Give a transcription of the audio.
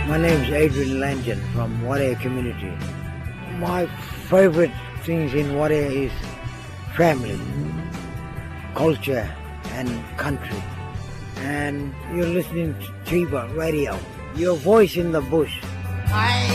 My name is Adrian Langen from Warrior community. My favorite things in Warrior is family, culture and country. And you're listening to Chiba Radio, your voice in the bush.